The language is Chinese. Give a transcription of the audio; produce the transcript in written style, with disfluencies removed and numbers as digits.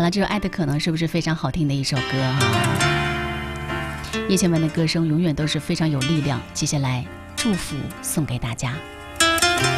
了，这首《爱的可能》是不是非常好听的一首歌啊？叶倩文的歌声永远都是非常有力量。接下来，祝福送给大家。